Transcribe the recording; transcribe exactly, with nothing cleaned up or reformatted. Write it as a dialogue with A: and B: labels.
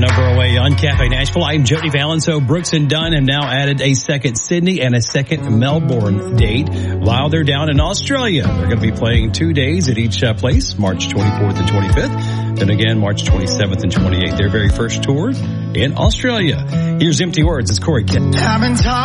A: number away on Cafe Nashville. I'm Jody Valenzo. Brooks and Dunn have now added a second Sydney and a second Melbourne date while they're down in Australia. They're going to be playing two days at each uh, place, March twenty-fourth and twenty-fifth. Then again, March twenty-seventh and twenty-eighth. Their very first tour in Australia. Here's Empty Words. It's Corey Kidd.